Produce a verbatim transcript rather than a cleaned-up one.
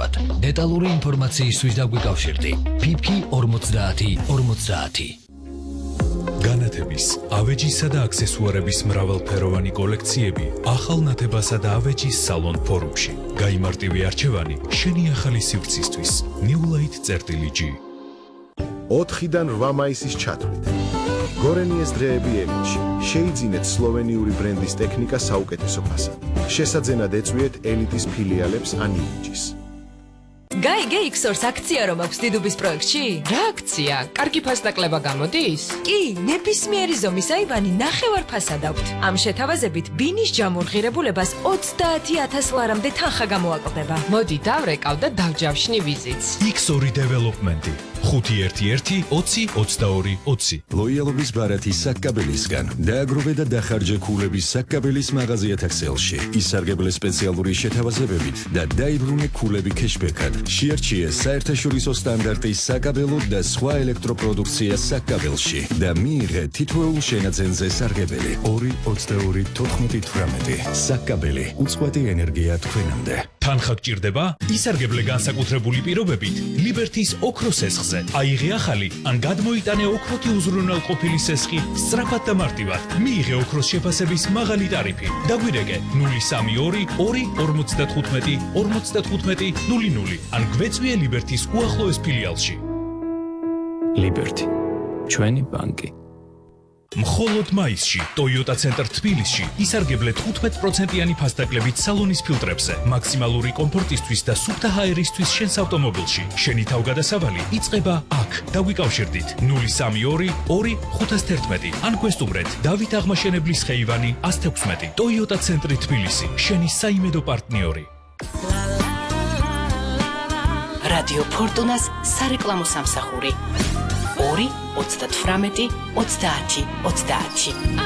გასაკვირვად. დეტალური ინფორმაციისთვის დაგვიკავშირდი. ფიფქი ორმოცდაათი ორმოცდაათი. განათების, ავეჯისა და აქსესუარების მრავალფეროვანი კოლექციები ახალ ნათებასა და ავეჯის სალონ ფორუმში. გაიმარტივე არჩევანი შენი ახალი სივრცისთვის. New Light წერტილი. ოთხიდან რვა მაისის ჩათვლით. გორენიეს დღეები ელიტში. შეიძინეთ სლოვენიური ბრენდის ტექნიკა საუკეთესო ფასად. შესაძენად ეწვიეთ ელიტის ფილიალებს ან იმიჯის. Gai Geixors აქცია რომ აქვს დიდუბის პროექტში? რა აქცია? კარგი ფასდაკლება გამოდის? კი, ნებისმიერი ზომის აივანი ნახევარ ფასად აქვთ. ამ შეთავაზებით ბინის ჯამურღირებულებას ოცდაათი ათას ლარამდე თანხა გამოაკლდება. მოდი დავრეკავ და დავჯავშნი ვიზიტს. იქს ორი დეველოპმენტი. ხუთი ერთი ერთი ოცი ოცდაორი ოცი. ლოიალობის ბარათი საკკაბელისგან. დააგროვე და დახარჯე ქულების საკკაბელის მაღაზიათა ქსელში. ისარგებლე სპეციალური შეთავაზებებით და დაიბრუნე ქულები ქეშბექად. შეარჩიე საერთაშორისო სტანდარტის საკაბელო და სხვა ელექტროპროდუქცია საკკაბელში და მიიღე თითოეულ შენაძენზე სარგებელი. ორი ოცდაორი თოთხმეტი თვრამეტი. საკკაბელი უწყვეტი ენერგია თქვენამდე. თანხა გჭირდება? ისარგებლე განსაკუთრებული პირობებით ლიბერთის ოქროს სესხზე. აიღე ახალი ან გადმოიტანე ოქროთი უზრუნველყოფილი სესხი სწრაფად და მარტივად. მიიღე ოქროს შეფასების მაღალი ტარიფი. დაგვირეკე ნული სამი ორი ორი ორმოცდათხუთმეტი ორმოცდათხუთმეტი ნული ნული ან გვეწვიე ლიბერთის უახლოეს ფილიალში. ლიბერთი ჩვენი ბანკი. მხოლოდ მაისში Toyota Center თბილისში ისარგებლე თხუთმეტ პროცენტიანი ფასდაკლებით სალონის ფილტრებზე. მაქსიმალური კომფორტისთვის და სუფთა ჰაერისთვის შენს ავტომობილში. შენი თავგადასავალი იწყება აქ. დაგვიკავშირდით ნული სამი ორი ორი ხუთას თერთმეტი ან გვესტუმრეთ დავით აღმაშენებლის ხეივანი ას თექვსმეტი. Toyota Center თბილისი, შენი საიმედო პარტნიორი. რადიო ფორტუნას სარეკლამო სამსახური. ორი ოცდათვრამეტი ოცდაათი ოცდაათი.